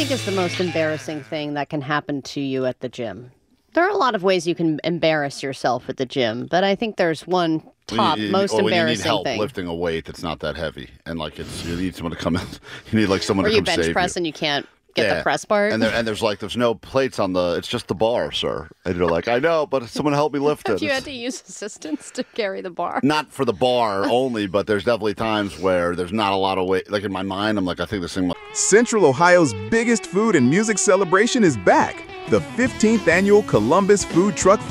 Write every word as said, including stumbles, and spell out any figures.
think is the most embarrassing thing that can happen to you at the gym? There are a lot of ways you can embarrass yourself at the gym, but I think there's one top You- you- most or when you need embarrassing help thing. lifting a weight that's not that heavy, and like it's you need someone to come in. You need like someone Or to you come bench save press you. and you can't get Yeah. the press part. And there, and there's like there's no plates on the. It's just the bar, sir. And you're like, I know, but someone help me lift Have it. you had It's to use assistants to carry the bar? not for the bar only, but there's definitely times where there's not a lot of weight. Like in my mind, I'm like, I think this thing. Central Ohio's biggest food and music celebration is back. The fifteenth annual Columbus Food Truck